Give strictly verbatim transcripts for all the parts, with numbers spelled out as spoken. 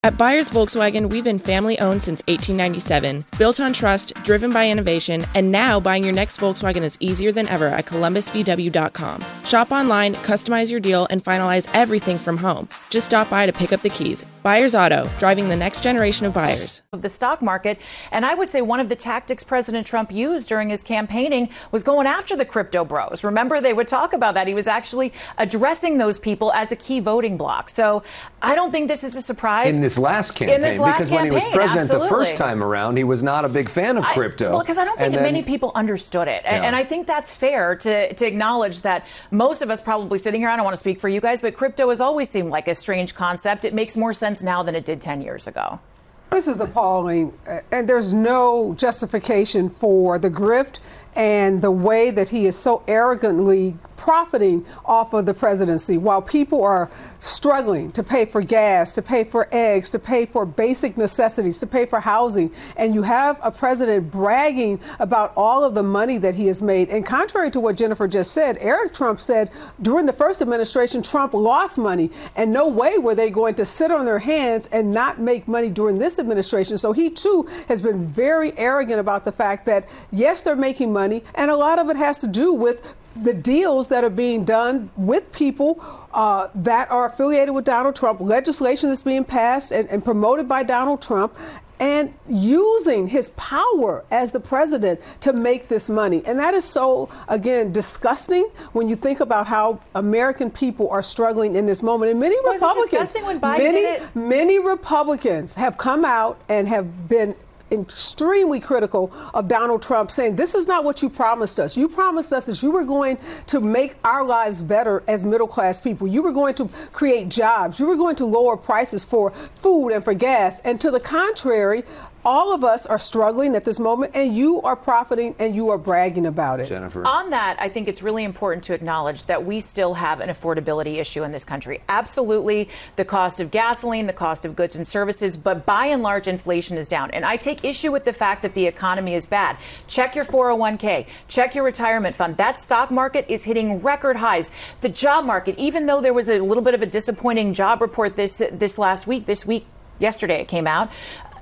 At Byers Volkswagen, we've been family-owned since eighteen ninety-seven, built on trust, driven by innovation, and now buying your next Volkswagen is easier than ever at Columbus V W dot com. Shop online, customize your deal, and finalize everything from home. Just stop by to pick up the keys. Byers Auto, driving the next generation of buyers. Of the stock market, and I would say one of the tactics President Trump used during his campaigning was going after the crypto bros. Remember, they would talk about that. He was actually addressing those people as a key voting bloc. So I don't think this is a surprise. In this last campaign, this last because campaign, when he was president absolutely. the first time around, he was not a big fan of crypto. I, well, because I don't think then, many people understood it. Yeah. And I think that's fair to, to acknowledge that most of us probably sitting here, I don't want to speak for you guys, but crypto has always seemed like a strange concept. It makes more sense now than it did ten years ago. This is appalling, and there's no justification for the grift and the way that he is so arrogantly profiting off of the presidency while people are struggling to pay for gas, to pay for eggs, to pay for basic necessities, to pay for housing. And you have a president bragging about all of the money that he has made. And contrary to what Jennifer just said, Eric Trump said during the first administration, Trump lost money, and no way were they going to sit on their hands and not make money during this administration. So he too has been very arrogant about the fact that, yes, they're making money, and a lot of it has to do with the deals that are being done with people uh, that are affiliated with Donald Trump, legislation that's being passed and, and promoted by Donald Trump, and using his power as the president to make this money. And that is so, again, disgusting when you think about how American people are struggling in this moment. And many Was Republicans, it disgusting when Biden many, did it? many Republicans have come out and have been extremely critical of Donald Trump, saying this is not what you promised us. You promised us that you were going to make our lives better as middle class people. You were going to create jobs. You were going to lower prices for food and for gas. And to the contrary, all of us are struggling at this moment, and you are profiting and you are bragging about it. Jennifer. On that, I think it's really important to acknowledge that we still have an affordability issue in this country. Absolutely, the cost of gasoline, the cost of goods and services, but by and large, inflation is down. And I take issue with the fact that the economy is bad. Check your four oh one k, check your retirement fund. That stock market is hitting record highs. The job market, even though there was a little bit of a disappointing job report this this last week, this week, yesterday it came out,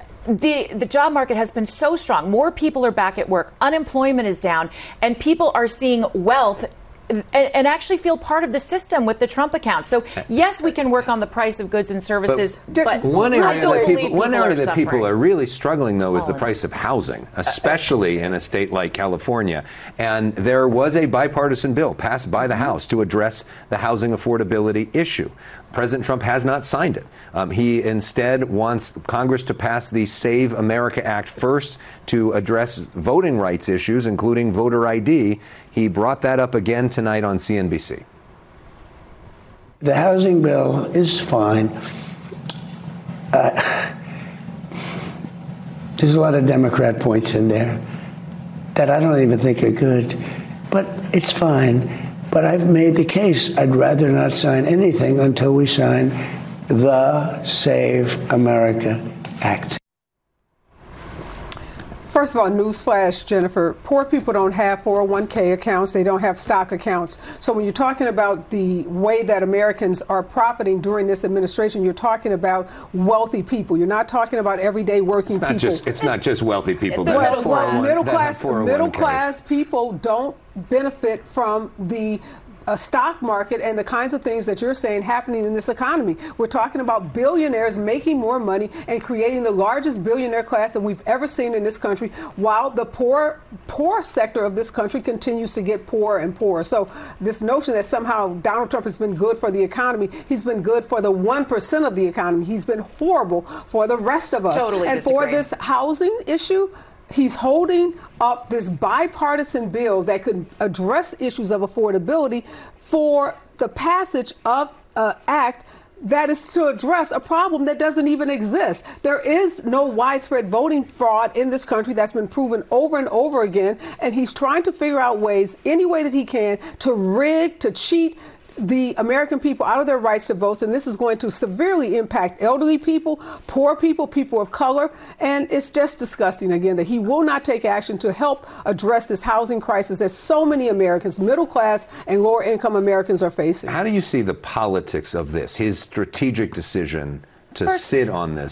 The the job market has been so strong. More people are back at work. Unemployment is down, and people are seeing wealth and, and actually feel part of the system with the Trump account. So yes, we can work on the price of goods and services, but, but one area that people, people one area that suffering. people are really struggling though is oh, the price of housing, especially in a state like California. And there was a bipartisan bill passed by the House to address the housing affordability issue. President Trump has not signed it. Um, he instead wants Congress to pass the Save America Act first to address voting rights issues, including voter I D. He brought that up again tonight on C N B C. The housing bill is fine. Uh, there's a lot of Democrat points in there that I don't even think are good, but it's fine. But I've made the case I'd rather not sign anything until we sign the Save America Act. First of all, newsflash, Jennifer, poor people don't have four oh one k accounts. They don't have stock accounts. So when you're talking about the way that Americans are profiting during this administration, you're talking about wealthy people. You're not talking about everyday working it's not people. Just, it's not just wealthy people that well, have four oh one k. middle class, middle class people don't benefit from the a stock market and the kinds of things that you're saying happening in this economy. We're talking about billionaires making more money and creating the largest billionaire class that we've ever seen in this country, while the poor, poor sector of this country continues to get poorer and poorer. So this notion that somehow Donald Trump has been good for the economy, he's been good for the one percent of the economy. He's been horrible for the rest of us. Totally and disagree. for this housing issue, he's holding up this bipartisan bill that could address issues of affordability for the passage of an act that is to address a problem that doesn't even exist. There is no widespread voting fraud in this country. That's been proven over and over again. And he's trying to figure out ways, any way that he can, to rig, to cheat the American people out of their rights to vote, and this is going to severely impact elderly people, poor people, people of color, and it's just disgusting, again, that he will not take action to help address this housing crisis that so many Americans, middle class and lower income Americans, are facing. How do you see the politics of this, his strategic decision to First, sit on this?